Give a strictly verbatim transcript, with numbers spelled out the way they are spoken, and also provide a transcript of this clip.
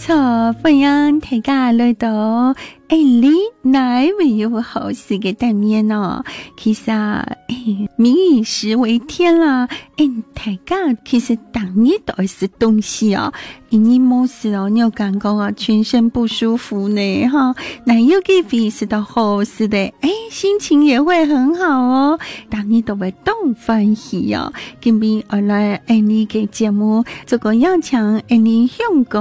错，歡迎大家來到印尼乃會有好事嘅單面哦。其實誒，民以食為天啦，誒，大家其實當日都會食東西哦。因為冇事哦，你有感覺啊，全身不舒服呢，哈，那有機會食到好事的，誒，心情也會很好哦。當日都會動歡喜哦。今日我來印尼嘅節目，這個要搶印尼香港。